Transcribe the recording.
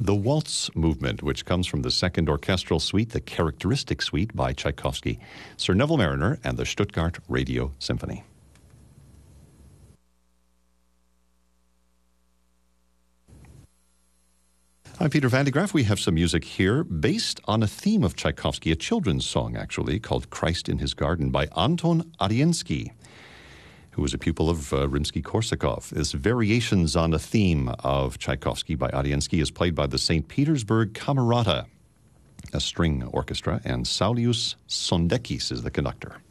The Waltz Movement, which comes from the Second Orchestral Suite, the Characteristic Suite by Tchaikovsky, Sir Neville Marriner and the Stuttgart Radio Symphony. I'm Peter Van de Graaf. We have some music here based on a theme of Tchaikovsky, a children's song actually, called Christ in His Garden by Anton Ariensky, who was a pupil of Rimsky-Korsakov. This Variations on a Theme of Tchaikovsky by Ariensky is played by the St. Petersburg Camerata, a string orchestra, and Saulius Sondekis is the conductor.